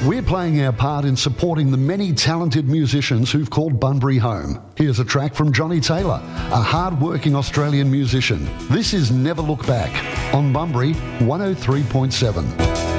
We're playing our part in supporting the many talented musicians who've called Bunbury home. Here's a track from Johnny Taylor, a hard-working Australian musician. This is Never Look Back on Bunbury 103.7.